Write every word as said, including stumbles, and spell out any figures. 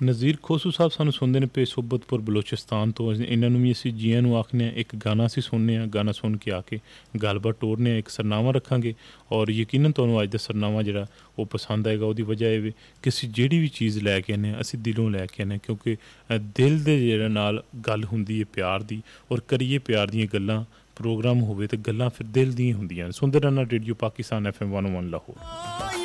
ਨਜ਼ੀਰ ਖੋਸੂ ਸਾਹਿਬ ਸਾਨੂੰ ਸੁਣਦੇ ਨੇ ਪਏ ਸੋਬਤਪੁਰ ਬਲੋਚਿਸਤਾਨ ਤੋਂ। ਇਹਨਾਂ ਨੂੰ ਵੀ ਅਸੀਂ ਜੀਆਂ ਨੂੰ ਆਖਦੇ ਹਾਂ। ਇੱਕ ਗਾਣਾ ਅਸੀਂ ਸੁਣਨੇ ਹਾਂ, ਗਾਣਾ ਸੁਣ ਕੇ ਆ ਕੇ ਗੱਲਬਾਤ ਟੋਰਨੇ ਹਾਂ, ਇੱਕ ਸਰਨਾਮਾ ਰੱਖਾਂਗੇ ਔਰ ਯਕੀਨਨ ਤੁਹਾਨੂੰ ਅੱਜ ਦਾ ਸਰਨਾਮਾ ਜਿਹੜਾ ਉਹ ਪਸੰਦ ਆਏਗਾ। ਉਹਦੀ ਵਜ੍ਹਾ ਇਹ ਵੀ ਕਿ ਅਸੀਂ ਜਿਹੜੀ ਵੀ ਚੀਜ਼ ਲੈ ਕੇ ਆਉਂਦੇ ਹਾਂ ਅਸੀਂ ਦਿਲੋਂ ਲੈ ਕੇ ਆਉਂਦੇ ਹਾਂ, ਕਿਉਂਕਿ ਦਿਲ ਦੇ ਜਿਹੜਾ ਨਾਲ ਗੱਲ ਹੁੰਦੀ ਹੈ ਪਿਆਰ ਦੀ, ਔਰ ਕਰੀਏ ਪਿਆਰ ਦੀਆਂ ਗੱਲਾਂ। ਪ੍ਰੋਗਰਾਮ ਹੋਵੇ ਤਾਂ ਗੱਲਾਂ ਫਿਰ ਦਿਲ ਦੀਆਂ ਹੁੰਦੀਆਂ। ਸੁਣਦੇ ਰਹਿਣਾ radio Pakistan F M one ਓ ਵਨ ਲਾਹੌਰ।